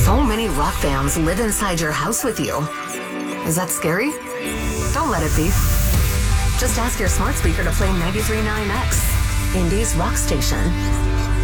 So many rock fans live inside your house with you. Is that scary? Don't let it be. Just ask your smart speaker to play 93.9X, Indy's rock station.